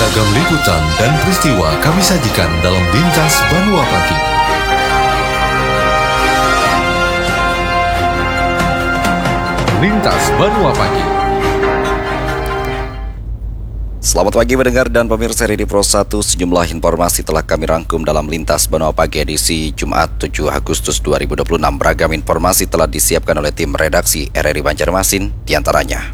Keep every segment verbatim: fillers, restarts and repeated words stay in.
Beragam liputan dan peristiwa kami sajikan dalam Lintas Banua Pagi. Lintas Banua Pagi. Selamat pagi pendengar dan pemirsa R R I Pro satu. Sejumlah informasi telah kami rangkum dalam Lintas Banua Pagi edisi Jumat tujuh Agustus dua ribu dua puluh enam. Beragam informasi telah disiapkan oleh tim redaksi R R I Banjarmasin, diantaranya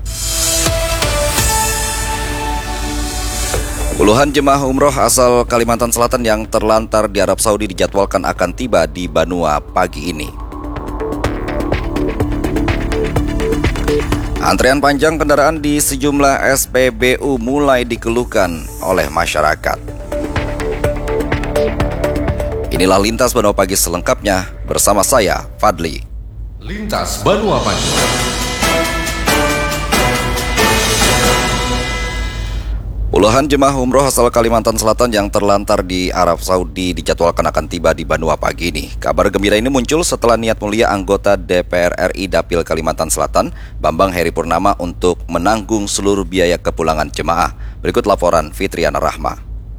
puluhan jemaah umroh asal Kalimantan Selatan yang terlantar di Arab Saudi dijadwalkan akan tiba di Banua pagi ini. Antrean panjang kendaraan di sejumlah S P B U mulai dikeluhkan oleh masyarakat. Inilah Lintas Banua Pagi selengkapnya bersama saya, Fadli. Lintas Banua Pagi. Puluhan jemaah umroh asal Kalimantan Selatan yang terlantar di Arab Saudi dijadwalkan akan tiba di Banua pagi ini. Kabar gembira ini muncul setelah niat mulia anggota D P R R I Dapil Kalimantan Selatan, Bambang Heri Purnama, untuk menanggung seluruh biaya kepulangan jemaah. Berikut laporan Fitriana Rahma.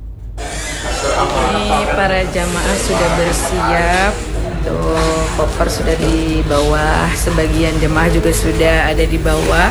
Ini para jamaah sudah bersiap. Tuh, koper sudah di bawah, sebagian jemaah juga sudah ada di bawah.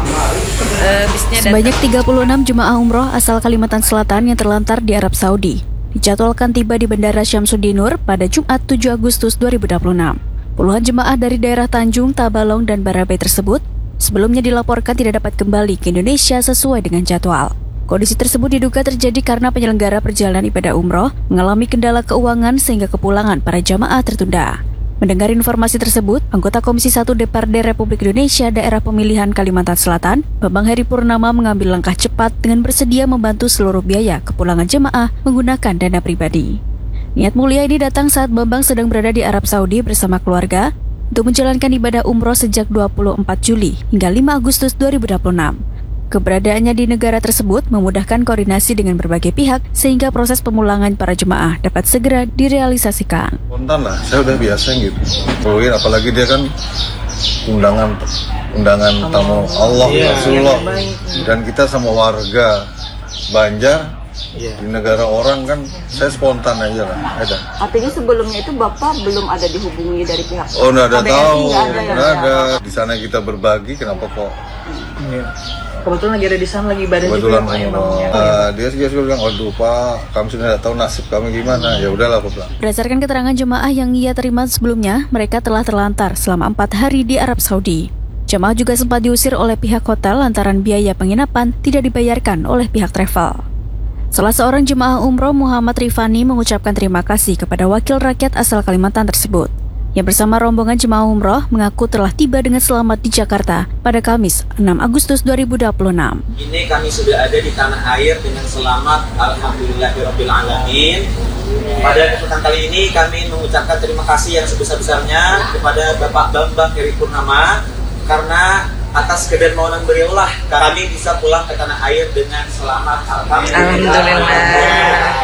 Uh, Sebanyak tiga puluh enam jemaah umroh asal Kalimantan Selatan yang terlantar di Arab Saudi dijadwalkan tiba di Bandara Syamsuddin-Nur pada Jumat tujuh Agustus dua ribu dua puluh enam. Puluhan jemaah dari daerah Tanjung, Tabalong, dan Barabai tersebut sebelumnya dilaporkan tidak dapat kembali ke Indonesia sesuai dengan jadwal. Kondisi tersebut diduga terjadi karena penyelenggara perjalanan ibadah umroh mengalami kendala keuangan sehingga kepulangan para jamaah tertunda. Mendengar informasi tersebut, anggota Komisi satu D P R D Republik Indonesia Daerah Pemilihan Kalimantan Selatan, Bambang Heri Purnama, mengambil langkah cepat dengan bersedia membantu seluruh biaya kepulangan jemaah menggunakan dana pribadi. Niat mulia ini datang saat Bambang sedang berada di Arab Saudi bersama keluarga untuk menjalankan ibadah umroh sejak dua puluh empat Juli hingga lima Agustus dua ribu dua puluh enam. Keberadaannya di negara tersebut memudahkan koordinasi dengan berbagai pihak sehingga proses pemulangan para jemaah dapat segera direalisasikan. Spontan lah, saya udah biasa gitu. Puluhin, apalagi dia kan undangan undangan tamu Allah, iya, Rasulullah, iya, dan kita sama warga Banjar, iya, di negara orang kan, saya spontan aja lah. Ada. Artinya sebelumnya itu Bapak belum ada dihubungi dari pihak Oh, nggak ada tahu, nggak ada, nggak ada. Di sana kita berbagi, kenapa kok? Iya. Kebetulan lagi ada di sana lagi ibadah Kebetulan juga. Kebetulan uh, dia juga bilang, waduh Pak, kami sudah tahu nasib kami gimana. Ya udahlah, aku bilang. Berdasarkan keterangan jemaah yang ia terima sebelumnya, mereka telah terlantar selama empat hari di Arab Saudi. Jemaah juga sempat diusir oleh pihak hotel lantaran biaya penginapan tidak dibayarkan oleh pihak travel. Salah seorang jemaah umroh, Muhammad Rifani, mengucapkan terima kasih kepada wakil rakyat asal Kalimantan tersebut, yang bersama rombongan jemaah umroh mengaku telah tiba dengan selamat di Jakarta pada Kamis enam Agustus dua ribu dua puluh enam. Ini kami sudah ada di tanah air dengan selamat, alhamdulillahirabbil alamin. Pada kesempatan kali ini kami mengucapkan terima kasih yang sebesar-besarnya kepada Bapak Bambang Heri Purnama, karena atas kedermawanan beliaulah kami bisa pulang ke tanah air dengan selamat, alhamdulillah. Alhamdulillah.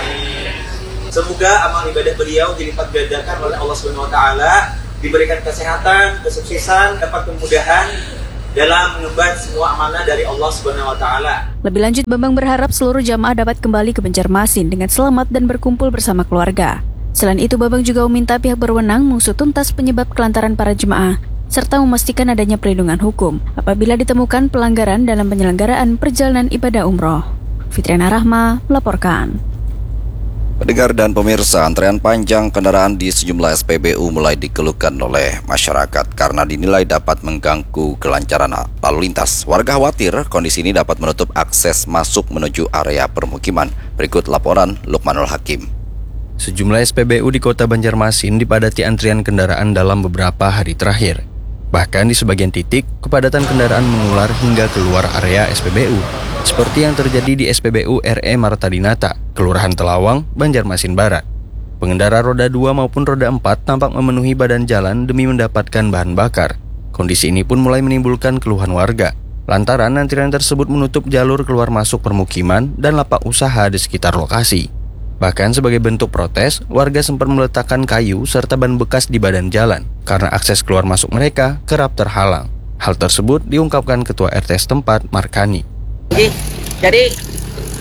Semoga amal ibadah beliau dilipat gandakan oleh Allah Subhanahu wa taala, diberikan kesehatan, kesuksesan, dapat kemudahan dalam mengemban semua amanah dari Allah Subhanahu wa taala. Lebih lanjut, Bambang berharap seluruh jamaah dapat kembali ke Banjarmasin dengan selamat dan berkumpul bersama keluarga. Selain itu, Bambang juga meminta pihak berwenang mengusut tuntas penyebab kelantaran para jemaah serta memastikan adanya perlindungan hukum apabila ditemukan pelanggaran dalam penyelenggaraan perjalanan ibadah umroh. Fitriana Rahma melaporkan. Pendengar dan pemirsa, antrean panjang kendaraan di sejumlah S P B U mulai dikeluhkan oleh masyarakat karena dinilai dapat mengganggu kelancaran lalu lintas. Warga khawatir kondisi ini dapat menutup akses masuk menuju area permukiman. Berikut laporan Lukmanul Hakim. Sejumlah S P B U di kota Banjarmasin dipadati antrian kendaraan dalam beberapa hari terakhir. Bahkan di sebagian titik, kepadatan kendaraan mengular hingga keluar area S P B U, seperti yang terjadi di S P B U R E Marta Dinata, Kelurahan Telawang, Banjarmasin Barat. Pengendara roda dua maupun roda empat tampak memenuhi badan jalan demi mendapatkan bahan bakar. Kondisi ini pun mulai menimbulkan keluhan warga, lantaran antrian tersebut menutup jalur keluar masuk permukiman dan lapak usaha di sekitar lokasi. Bahkan sebagai bentuk protes, warga sempat meletakkan kayu serta ban bekas di badan jalan karena akses keluar masuk mereka kerap terhalang. Hal tersebut diungkapkan Ketua R T setempat, Markani. Jadi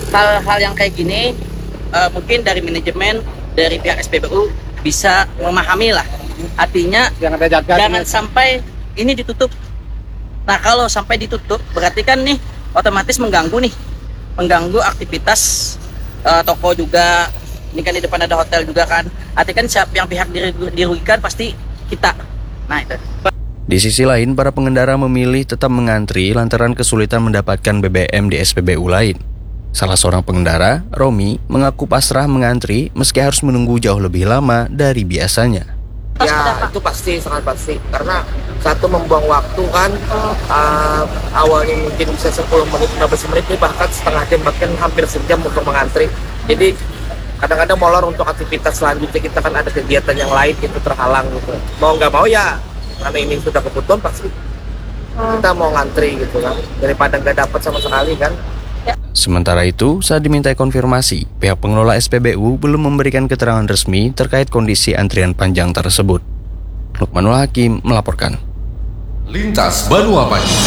hal-hal yang kayak gini uh, mungkin dari manajemen, dari pihak S P B U bisa memahami lah. Artinya jangan, jangan sampai ini ditutup. Nah kalau sampai ditutup berarti kan nih otomatis mengganggu nih, mengganggu aktivitas uh, toko juga. Ini kan di depan ada hotel juga kan. Artinya kan siapa yang pihak dirugikan pasti kita. Nah itu. Di sisi lain, para pengendara memilih tetap mengantri lantaran kesulitan mendapatkan B B M di S P B U lain. Salah seorang pengendara, Romi, mengaku pasrah mengantri meski harus menunggu jauh lebih lama dari biasanya. Ya itu pasti, sangat pasti. Karena satu membuang waktu kan, uh, awalnya mungkin bisa sepuluh menit, lima belas menit, bahkan setengah jam, bahkan hampir sejam untuk mengantri. Jadi kadang-kadang molor untuk aktivitas selanjutnya, kita kan ada kegiatan yang lain itu terhalang gitu. Mau nggak mau ya, karena ini sudah kebutuhan pasti kita mau ngantri gitu kan, daripada nggak dapat sama sekali kan. Sementara itu, saat dimintai konfirmasi, pihak pengelola S P B U belum memberikan keterangan resmi terkait kondisi antrian panjang tersebut. Lukmanul Hakim melaporkan. Lintas Banua Pagi.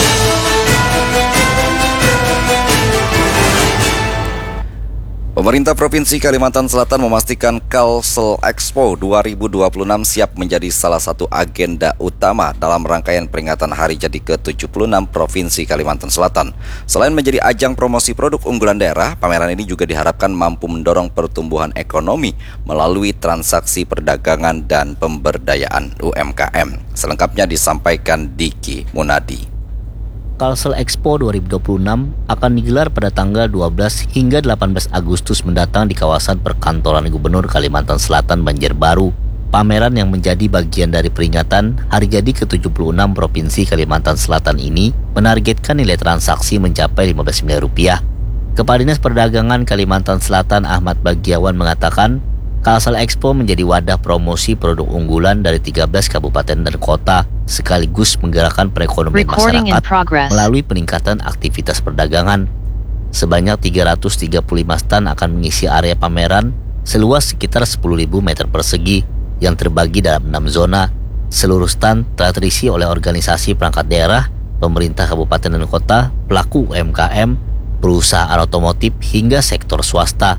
Pemerintah Provinsi Kalimantan Selatan memastikan Kalsel Expo dua ribu dua puluh enam siap menjadi salah satu agenda utama dalam rangkaian peringatan Hari Jadi ke tujuh puluh enam Provinsi Kalimantan Selatan. Selain menjadi ajang promosi produk unggulan daerah, pameran ini juga diharapkan mampu mendorong pertumbuhan ekonomi melalui transaksi perdagangan dan pemberdayaan U M K M. Selengkapnya disampaikan Diki Munadi. Kalsel Expo dua ribu dua puluh enam akan digelar pada tanggal dua belas hingga delapan belas Agustus mendatang di kawasan perkantoran Gubernur Kalimantan Selatan Banjarbaru. Pameran yang menjadi bagian dari peringatan Hari Jadi ke tujuh puluh enam Provinsi Kalimantan Selatan ini menargetkan nilai transaksi mencapai lima belas miliar rupiah. Kepala Dinas Perdagangan Kalimantan Selatan Ahmad Bagiawan mengatakan, Kalsel Expo menjadi wadah promosi produk unggulan dari tiga belas kabupaten dan kota sekaligus menggerakkan perekonomian masyarakat melalui peningkatan aktivitas perdagangan. Sebanyak tiga ratus tiga puluh lima stand akan mengisi area pameran seluas sekitar sepuluh ribu meter persegi yang terbagi dalam enam zona. Seluruh stand telah terisi oleh organisasi perangkat daerah, pemerintah kabupaten dan kota, pelaku U M K M, perusahaan otomotif hingga sektor swasta.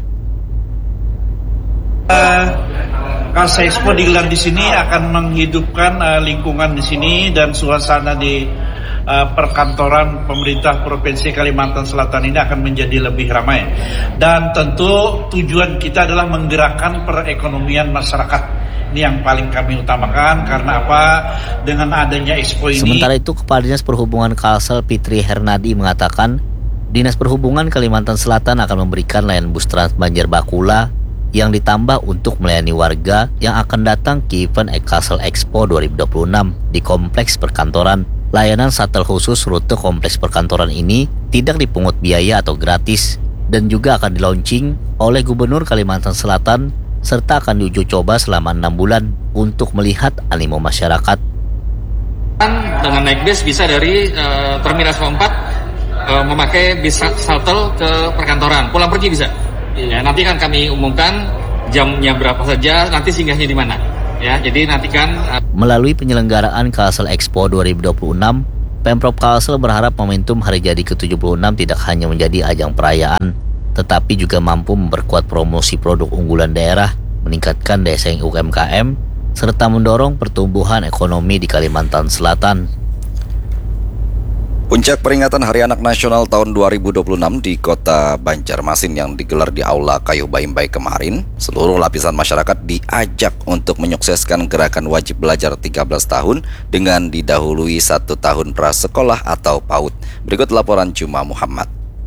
Uh, Kalsel Expo digelar di sini akan menghidupkan uh, lingkungan di sini dan suasana di uh, perkantoran pemerintah Provinsi Kalimantan Selatan ini akan menjadi lebih ramai. Dan tentu tujuan kita adalah menggerakkan perekonomian masyarakat. Ini yang paling kami utamakan karena apa? Dengan adanya Expo ini. Sementara itu, Kepala Dinas Perhubungan Kalsel Fitri Hernadi mengatakan, Dinas Perhubungan Kalimantan Selatan akan memberikan layanan bus Trans Banjarbakula yang ditambah untuk melayani warga yang akan datang ke event Kalsel Expo dua ribu dua puluh enam di Kompleks Perkantoran. Layanan shuttle khusus rute Kompleks Perkantoran ini tidak dipungut biaya atau gratis dan juga akan di-launching oleh Gubernur Kalimantan Selatan serta akan diuji coba selama enam bulan untuk melihat animo masyarakat. Dengan naik bis bisa dari uh, Terminal empat uh, memakai bis shuttle ke perkantoran, pulang pergi bisa. Ya, nanti kan kami umumkan jamnya berapa saja, nanti singgahnya di mana. Ya, jadi nanti kan uh... melalui penyelenggaraan Kalsel Expo dua ribu dua puluh enam, Pemprov Kalsel berharap momentum Hari Jadi ke tujuh puluh enam tidak hanya menjadi ajang perayaan, tetapi juga mampu memperkuat promosi produk unggulan daerah, meningkatkan daya saing U M K M, serta mendorong pertumbuhan ekonomi di Kalimantan Selatan. Puncak peringatan Hari Anak Nasional tahun dua ribu dua puluh enam di Kota Banjarmasin yang digelar di Aula Kayu Baimbai kemarin, seluruh lapisan masyarakat diajak untuk menyukseskan gerakan wajib belajar tiga belas tahun dengan didahului satu tahun prasekolah atau PAUD. Berikut laporan Juma Muhammad.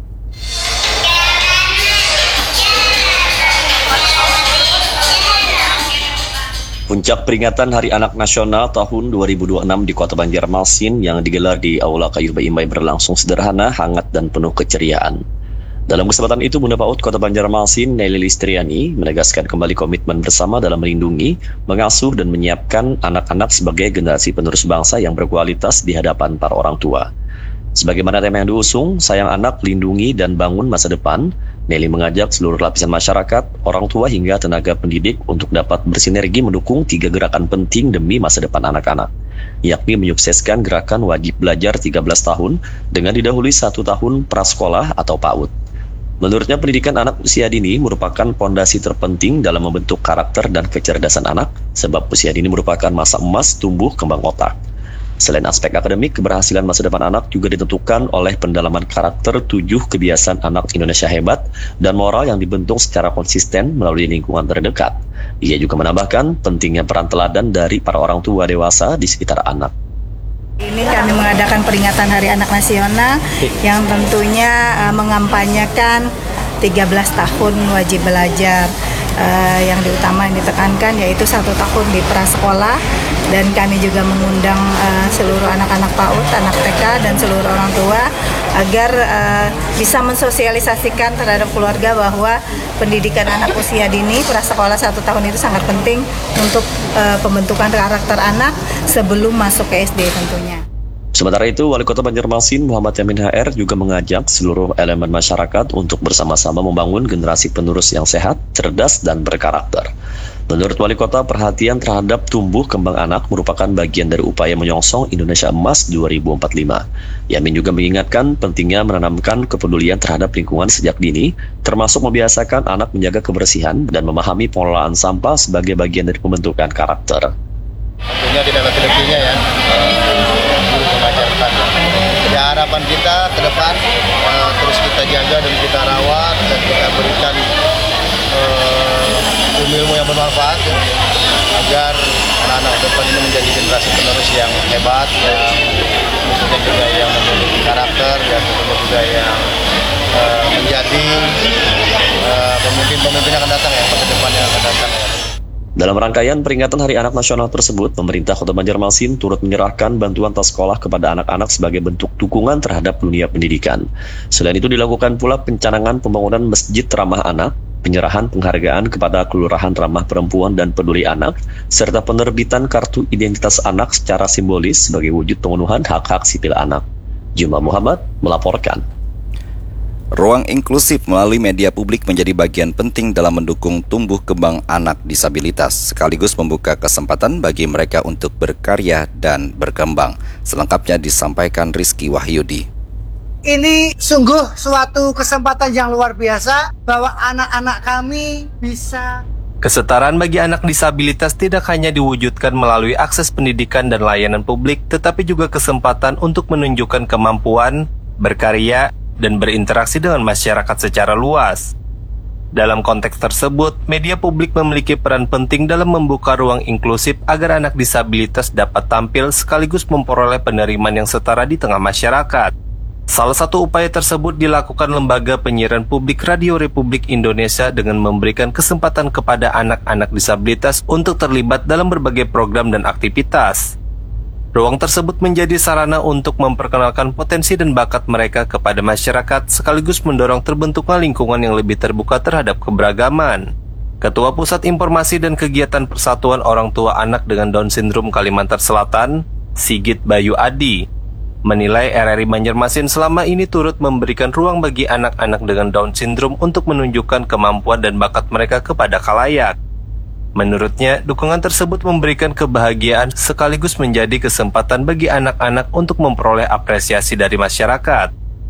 Puncak peringatan Hari Anak Nasional tahun dua ribu dua puluh enam di Kota Banjarmasin yang digelar di Aula Kayu Baimbai berlangsung sederhana, hangat, dan penuh keceriaan. Dalam kesempatan itu, Bunda PAUD Kota Banjarmasin, Nelly Listriani, menegaskan kembali komitmen bersama dalam melindungi, mengasuh, dan menyiapkan anak-anak sebagai generasi penerus bangsa yang berkualitas di hadapan para orang tua. Sebagaimana tema yang diusung, Sayang Anak, Lindungi, dan Bangun Masa Depan, Nelly mengajak seluruh lapisan masyarakat, orang tua hingga tenaga pendidik untuk dapat bersinergi mendukung tiga gerakan penting demi masa depan anak-anak, yakni menyukseskan gerakan wajib belajar tiga belas tahun dengan didahului satu tahun prasekolah atau PAUD. Menurutnya, pendidikan anak usia dini merupakan pondasi terpenting dalam membentuk karakter dan kecerdasan anak, sebab usia dini merupakan masa emas tumbuh kembang otak. Selain aspek akademik, keberhasilan masa depan anak juga ditentukan oleh pendalaman karakter tujuh kebiasaan anak Indonesia hebat dan moral yang dibentuk secara konsisten melalui lingkungan terdekat. Ia juga menambahkan pentingnya peran teladan dari para orang tua dewasa di sekitar anak. Ini kami mengadakan peringatan Hari Anak Nasional yang tentunya uh, mengampanyekan tiga belas tahun wajib belajar. Uh, yang diutama yang ditekankan yaitu satu tahun di prasekolah, dan kami juga mengundang uh, seluruh anak-anak PAUD, anak T K dan seluruh orang tua agar uh, bisa mensosialisasikan terhadap keluarga bahwa pendidikan anak usia dini prasekolah satu tahun itu sangat penting untuk uh, pembentukan karakter anak sebelum masuk ke S D tentunya. Sementara itu, Wali Kota Banjarmasin Muhammad Yamin H R juga mengajak seluruh elemen masyarakat untuk bersama-sama membangun generasi penerus yang sehat, cerdas, dan berkarakter. Menurut Wali Kota, perhatian terhadap tumbuh kembang anak merupakan bagian dari upaya menyongsong Indonesia Emas dua ribu empat puluh lima. Yamin juga mengingatkan pentingnya menanamkan kepedulian terhadap lingkungan sejak dini, termasuk membiasakan anak menjaga kebersihan dan memahami pengelolaan sampah sebagai bagian dari pembentukan karakter. Tentunya tidak lebih-lebihnya ya, guru mengajarkan. Ya, harapan kita ke depan uh, terus kita jaga dan kita rawat dan kita berikan uh, ilmu-ilmu yang bermanfaat ya, agar anak-anak depan ini menjadi generasi penerus yang hebat, yang tentunya juga yang memiliki karakter dan tentunya juga yang uh, menjadi uh, pemimpin-pemimpin yang akan datang ya, masa depan yang akan datang ya. Dalam rangkaian peringatan Hari Anak Nasional tersebut, pemerintah Kota Banjarmasin turut menyerahkan bantuan tas sekolah kepada anak-anak sebagai bentuk dukungan terhadap dunia pendidikan. Selain itu dilakukan pula pencanangan pembangunan masjid ramah anak, penyerahan penghargaan kepada kelurahan ramah perempuan dan peduli anak, serta penerbitan kartu identitas anak secara simbolis sebagai wujud pemenuhan hak-hak sipil anak. Juma Muhammad melaporkan. Ruang inklusif melalui media publik menjadi bagian penting dalam mendukung tumbuh kembang anak disabilitas, sekaligus membuka kesempatan bagi mereka untuk berkarya dan berkembang. Selengkapnya disampaikan Rizky Wahyudi. Ini sungguh suatu kesempatan yang luar biasa bahwa anak-anak kami bisa. Kesetaraan bagi anak disabilitas tidak hanya diwujudkan melalui akses pendidikan dan layanan publik, tetapi juga kesempatan untuk menunjukkan kemampuan, berkarya, dan berinteraksi dengan masyarakat secara luas. Dalam konteks tersebut, media publik memiliki peran penting dalam membuka ruang inklusif agar anak disabilitas dapat tampil sekaligus memperoleh penerimaan yang setara di tengah masyarakat. Salah satu upaya tersebut dilakukan Lembaga Penyiaran Publik Radio Republik Indonesia dengan memberikan kesempatan kepada anak-anak disabilitas untuk terlibat dalam berbagai program dan aktivitas. Ruang tersebut menjadi sarana untuk memperkenalkan potensi dan bakat mereka kepada masyarakat, sekaligus mendorong terbentuknya lingkungan yang lebih terbuka terhadap keberagaman. Ketua Pusat Informasi dan Kegiatan Persatuan Orang Tua Anak dengan Down Syndrome Kalimantan Selatan, Sigit Bayu Adi, menilai R R I Banjarmasin selama ini turut memberikan ruang bagi anak-anak dengan Down Syndrome untuk menunjukkan kemampuan dan bakat mereka kepada khalayak. Menurutnya, dukungan tersebut memberikan kebahagiaan sekaligus menjadi kesempatan bagi anak-anak untuk memperoleh apresiasi dari masyarakat.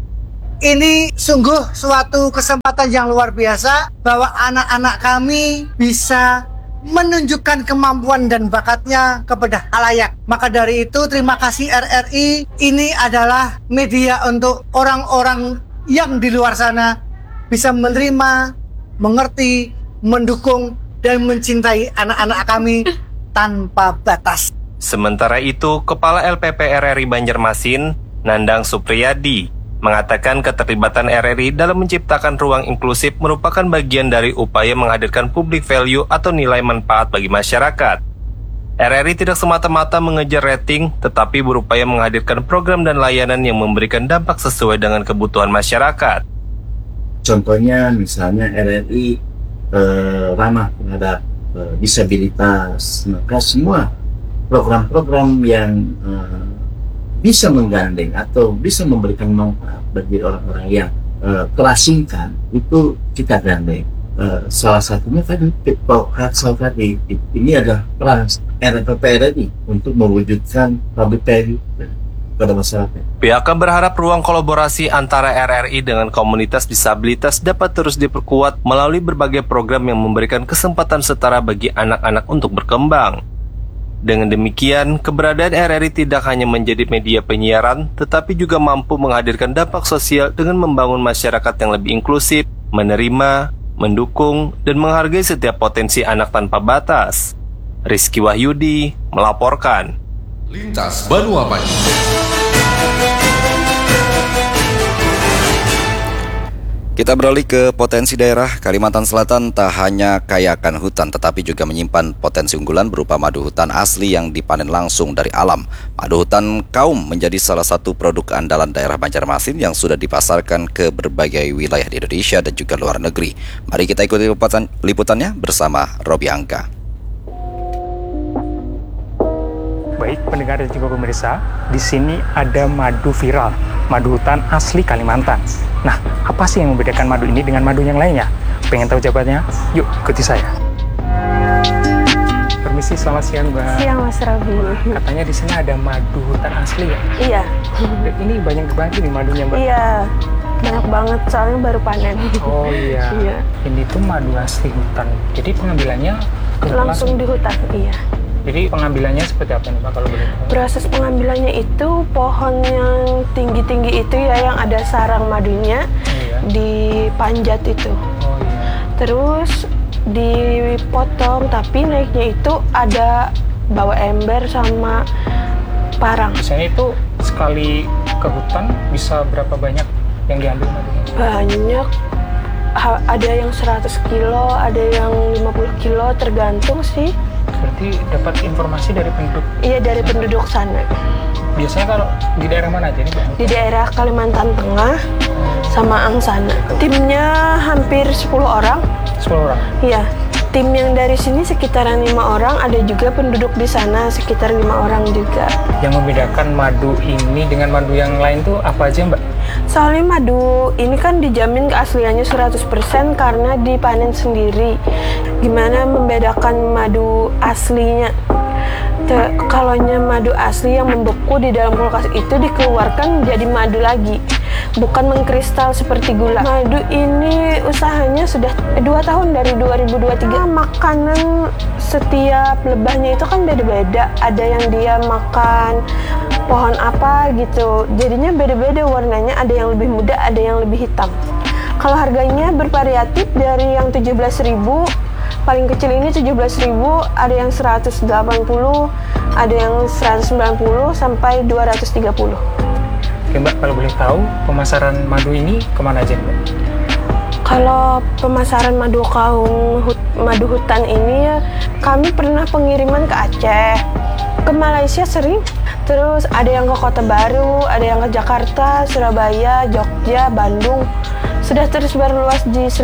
Ini sungguh suatu kesempatan yang luar biasa bahwa anak-anak kami bisa menunjukkan kemampuan dan bakatnya kepada khalayak. Maka dari itu, terima kasih R R I. Ini adalah media untuk orang-orang yang di luar sana bisa menerima, mengerti, mendukung, dan mencintai anak-anak kami tanpa batas. Sementara itu, Kepala L P P R R I Banjarmasin, Nandang Supriyadi, mengatakan keterlibatan R R I dalam menciptakan ruang inklusif merupakan bagian dari upaya menghadirkan public value atau nilai manfaat bagi masyarakat. R R I tidak semata-mata mengejar rating, tetapi berupaya menghadirkan program dan layanan yang memberikan dampak sesuai dengan kebutuhan masyarakat. Contohnya misalnya R R I Eh, ramah terhadap eh, disabilitas, maka semua program-program yang eh, bisa menggandeng atau bisa memberikan manfaat bagi orang-orang yang eh, terasingkan itu kita gandeng. Eh, salah satunya tadi Pak Hatsal tadi, ini adalah peran R P P R I untuk mewujudkan public value. pada masyarakat. P H K berharap ruang kolaborasi antara R R I dengan komunitas disabilitas dapat terus diperkuat melalui berbagai program yang memberikan kesempatan setara bagi anak-anak untuk berkembang. Dengan demikian, keberadaan R R I tidak hanya menjadi media penyiaran, tetapi juga mampu menghadirkan dampak sosial dengan membangun masyarakat yang lebih inklusif, menerima, mendukung, dan menghargai setiap potensi anak tanpa batas. Rizky Wahyudi melaporkan. Lintas Banua Pagi. Kita beralih ke potensi daerah. Kalimantan Selatan tak hanya kaya akan hutan, tetapi juga menyimpan potensi unggulan berupa madu hutan asli yang dipanen langsung dari alam. Madu hutan kaum menjadi salah satu produk andalan daerah Banjarmasin yang sudah dipasarkan ke berbagai wilayah di Indonesia dan juga luar negeri. Mari kita ikuti liputan, liputannya bersama Robi Angka. Baik pendengar dan juga pemirsa, di sini ada madu viral, madu hutan asli Kalimantan. Nah, apa sih yang membedakan madu ini dengan madu yang lainnya? Pengen tahu jawabannya? Yuk, ikuti saya. Permisi, selamat siang, Mbak. Siang, Mas Robi. Katanya di sini ada madu hutan asli ya? Iya. Ini banyak banget nih madunya, Mbak. Iya, banyak banget, soalnya baru panen. Oh iya. Iya. Ini tuh madu asli hutan. Jadi pengambilannya langsung, langsung di hutan, iya. Jadi pengambilannya seperti apa nih Pak kalau boleh tahu? Proses pengambilannya itu pohon yang tinggi-tinggi itu ya, yang ada sarang madunya, oh, iya. Dipanjat itu. Oh, iya. Terus dipotong, tapi naiknya itu ada bawa ember sama parang. Biasanya itu sekali ke hutan bisa berapa banyak yang diambil madunya? Banyak. Ha, ada yang seratus kilo, ada yang lima puluh kilo, tergantung sih. Berarti dapat informasi dari penduduk? Iya, dari sana. Penduduk sana. Biasanya kalau di daerah mana aja nih, Pak? Di daerah Kalimantan Tengah sama Angsana. Timnya hampir sepuluh orang. sepuluh orang? Iya. Tim yang dari sini sekitaran lima orang, ada juga penduduk di sana sekitar lima orang juga. Yang membedakan madu ini dengan madu yang lain tuh apa aja, Mbak? Soalnya madu ini kan dijamin keasliannya seratus persen karena dipanen sendiri. Gimana membedakan madu aslinya? Kalaunya madu asli yang membeku di dalam kulkas itu dikeluarkan menjadi madu lagi, bukan mengkristal seperti gula. Madu ini usahanya sudah dua tahun, dari dua ribu dua puluh tiga. Makanan setiap lebahnya itu kan beda-beda. Ada yang dia makan pohon apa gitu, jadinya beda-beda warnanya. Ada yang lebih muda, ada yang lebih hitam. Kalau harganya bervariatif dari yang tujuh belas ribu, paling kecil ini tujuh belas ribu, ada yang seratus delapan puluh, ada yang seratus sembilan puluh sampai dua ratus tiga puluh. Oke Mbak, kalau boleh tahu pemasaran madu ini kemana aja Mbak? Kalau pemasaran madu kaum hut, madu hutan ini ya, kami pernah pengiriman ke Aceh, ke Malaysia sering. Terus ada yang ke Kota Baru, ada yang ke Jakarta, Surabaya, Jogja, Bandung. Sudah tersebar luas di